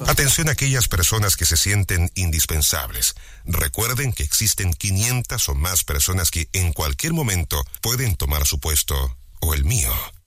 Atención a aquellas personas que se sienten indispensables. Recuerden que existen 500 o más personas que en cualquier momento pueden tomar su puesto o el mío.